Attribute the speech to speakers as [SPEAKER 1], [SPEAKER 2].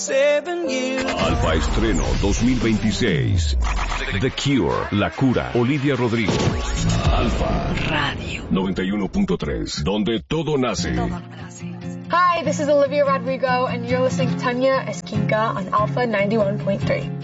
[SPEAKER 1] Alfa Estreno 2026. The Cure, La Cura, Olivia Rodrigo. Alfa Radio 91.3, donde todo nace.
[SPEAKER 2] Hi, this is Olivia Rodrigo, and you're listening to Tanya Esquinca on Alpha 91.3.